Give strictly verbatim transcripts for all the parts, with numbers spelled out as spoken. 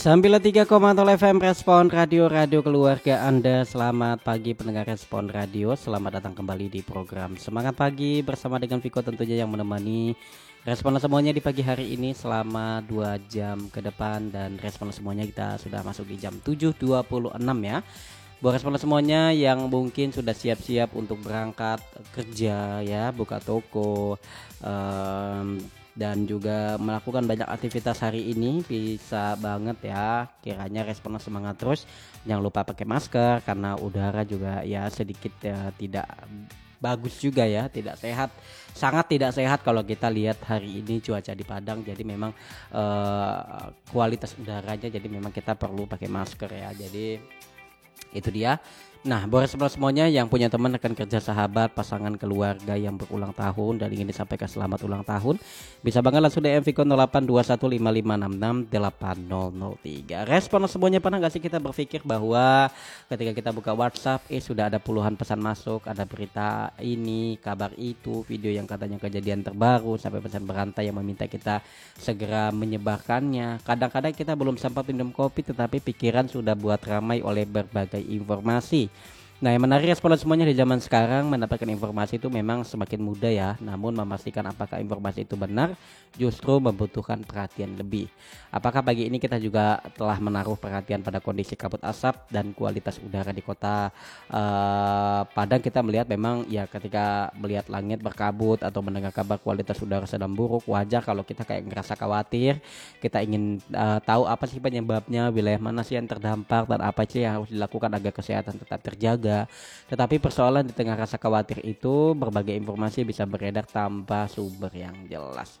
sembilan puluh tiga koma nol F M Respon Radio, radio keluarga Anda. Selamat pagi pendengar Respon Radio. Selamat datang kembali di program Semangat Pagi bersama dengan Viko tentunya yang menemani respon semuanya di pagi hari ini selama dua jam ke depan. Dan respon semuanya kita sudah masuk di jam tujuh dua puluh enam ya. Buat respon semuanya yang mungkin sudah siap-siap untuk berangkat kerja ya, buka toko um, dan juga melakukan banyak aktivitas hari ini, bisa banget ya kiranya responnya semangat terus. Jangan lupa pakai masker karena udara juga ya sedikit ya tidak bagus juga ya, tidak sehat, sangat tidak sehat kalau kita lihat hari ini cuaca di Padang. Jadi memang eh, kualitas udaranya, jadi memang kita perlu pakai masker ya. Jadi itu dia. Nah, buat semuanya yang punya teman, rekan kerja, sahabat, pasangan, keluarga yang berulang tahun dan ingin disampaikan selamat ulang tahun, bisa banget langsung D M Viko nol delapan dua satu lima lima enam enam delapan nol nol tiga. Respon semuanya, pernah gak sih kita berpikir bahwa ketika kita buka WhatsApp, eh sudah ada puluhan pesan masuk, ada berita ini, kabar itu, video yang katanya kejadian terbaru, sampai pesan berantai yang meminta kita segera menyebarkannya. Kadang-kadang kita belum sempat minum kopi, tetapi pikiran sudah buat ramai oleh berbagai informasi. Nah, yang menarik respon semuanya di zaman sekarang, mendapatkan informasi itu memang semakin mudah ya. Namun memastikan apakah informasi itu benar justru membutuhkan perhatian lebih. Apakah pagi ini kita juga telah menaruh perhatian pada kondisi kabut asap dan kualitas udara di kota uh, Padang? Kita melihat memang ya, ketika melihat langit berkabut atau mendengar kabar kualitas udara sedang buruk, wajar kalau kita kayak ngerasa khawatir. Kita ingin uh, tahu apa sih penyebabnya, wilayah mana sih yang terdampak, dan apa sih yang harus dilakukan agar kesehatan tetap terjaga. Tetapi persoalan di tengah rasa khawatir itu, berbagai informasi bisa beredar tanpa sumber yang jelas.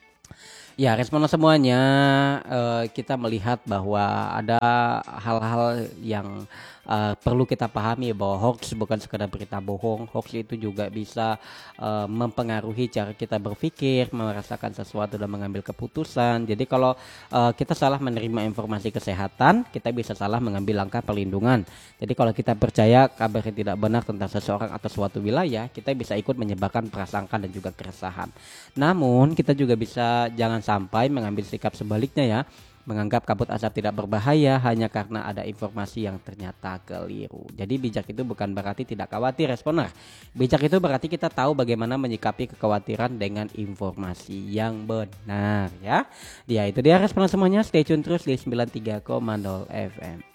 Ya, respon semuanya uh, kita melihat bahwa ada hal-hal yang uh, perlu kita pahami, bahwa hoax bukan sekedar berita bohong. Hoax itu juga bisa uh, mempengaruhi cara kita berpikir, merasakan sesuatu dan mengambil keputusan. Jadi kalau uh, kita salah menerima informasi kesehatan, kita bisa salah mengambil langkah perlindungan. Jadi kalau kita percaya kabar yang tidak benar tentang seseorang atau suatu wilayah, kita bisa ikut menyebarkan prasangka dan juga keresahan. Namun kita juga bisa jangan sampai mengambil sikap sebaliknya ya, menganggap kabut asap tidak berbahaya hanya karena ada informasi yang ternyata keliru. Jadi bijak itu bukan berarti tidak khawatir, responer. Bijak itu berarti kita tahu bagaimana menyikapi kekhawatiran dengan informasi yang benar ya. Dia itu dia respon semuanya. Stay tune terus di sembilan puluh tiga koma nol F M.